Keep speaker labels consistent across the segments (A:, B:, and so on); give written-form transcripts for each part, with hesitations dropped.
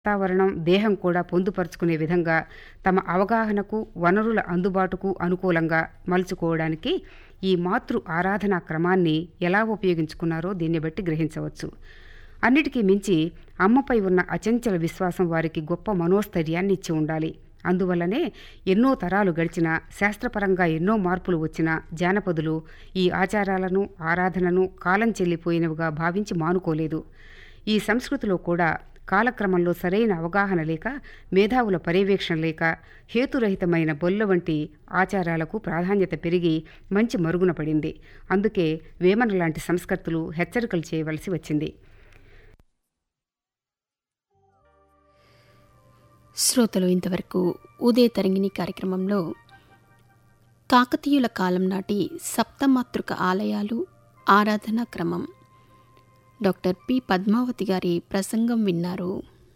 A: వాతావరణం, దేహం కూడా పొందుపరుచుకునే విధంగా తమ అవగాహనకు, వనరుల అందుబాటుకు అనుకూలంగా మలుచుకోవడానికి ఈ మాతృ ఆరాధనా క్రమాన్ని ఎలా ఉపయోగించుకున్నారో దీన్ని బట్టి గ్రహించవచ్చు. అన్నిటికీ మించి అమ్మపై ఉన్న అచంచల విశ్వాసం వారికి గొప్ప మనోస్థైర్యాన్ని ఇచ్చి ఉండాలి. అందువల్లనే ఎన్నో తరాలు గడిచినా, శాస్త్రపరంగా ఎన్నో మార్పులు వచ్చినా జానపదులు ఈ ఆచారాలను, ఆరాధనను కాలం చెల్లిపోయినవిగా భావించి మానుకోలేదు. ఈ సంస్కృతిలో కూడా కాలక్రమంలో సరైన అవగాహన లేక, మేధావుల పర్యవేక్షణ లేక, హేతురహితమైన బొల్ల వంటి ఆచారాలకు ప్రాధాన్యత పెరిగి మంచి మరుగున పడింది. అందుకే వేమన లాంటి సంస్కర్తలు హెచ్చరికలు చేయవలసి వచ్చింది.
B: శ్రోతలు ఇంతవరకు ఉదయ తరంగిణి కార్యక్రమంలో కాకతీయుల కాలం నాటి సప్తమాతృక ఆలయాలు, ఆరాధనా క్రమం, డాక్టర్ పి. పద్మావతి గారి ప్రసంగం విన్నారు.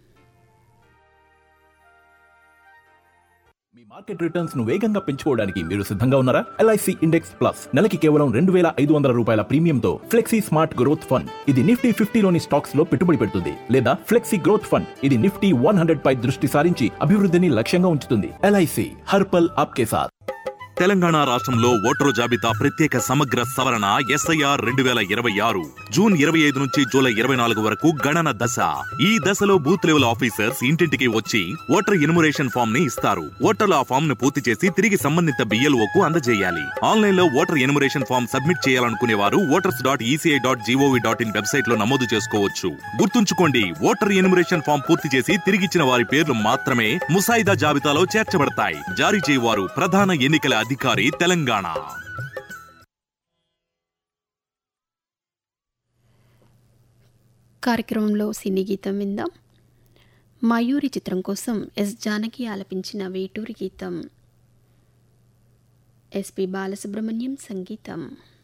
C: మీ మార్కెట్ రిటర్న్స్ ను వేగంగా పెంచుకోవడానికి మీరు సిద్ధంగా ఉన్నారా? LIC ఇండెక్స్ ప్లస్ నెలకి కేవలం 2,500 రూపాయల ప్రీమియంతో ఫ్లెక్సీ స్మార్ట్ గ్రోత్ ఫండ్. ఇది నిఫ్టీ 50లోని స్టాక్స్ లో పెట్టుబడి పెడుతుంది. లేదా ఫ్లెక్సీ గ్రోత్ ఫండ్, ఇది నిఫ్టీ 100 పై దృష్టి సారించి అభివృద్ధిని లక్ష్యంగా ఉంచుతుంది. LIC హర్ పల్ ఆప్కే సాథ్.
D: తెలంగాణ రాష్ట్రంలో ఓటరు జాబితా ప్రత్యేక సమగ్ర సవరణ SIR 2026 జూన్ 25 నుంచి జూలై 24 వరకు గణన దశ. ఈ దశలో బూత్ లెవెల్ ఆఫీసర్స్ ఇంటింటికి వచ్చి ఓటర్ ఎన్యుమరేషన్ ఫామ్ ని ఇస్తారు. ఓటర్లు ఆ ఫామ్ ను పూర్తి చేసి తిరిగి సంబంధిత BLOకు అందజేయాలి. ఆన్లైన్ లో ఓటర్ ఎన్యుమరేషన్ ఫామ్ సబ్మిట్ చేయాలనుకునే వారు voters.eci.gov.in వెబ్సైట్ లో నమోదు చేసుకోవచ్చు. గుర్తుంచుకోండి, ఓటర్ ఎన్యుమరేషన్ ఫామ్ పూర్తి చేసి తిరిగిచ్చిన వారి పేర్లు మాత్రమే ముసాయిదా జాబితాలో చేర్చబడతాయి. జారీ చేయవారు ప్రధాన ఎన్నికల అధికారి, తెలంగాణ.
B: కార్యక్రమంలో సినీ గీతం విందాం. మయూరి చిత్రం కోసం S. జానకి ఆలపించిన వేటూరి గీతం, SP బాలసుబ్రహ్మణ్యం సంగీతం.